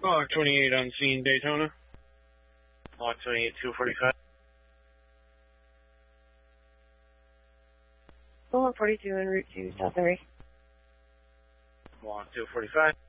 Block 28 on scene, Daytona. Block 28, 245. 142 en route to South Mary. Block 245.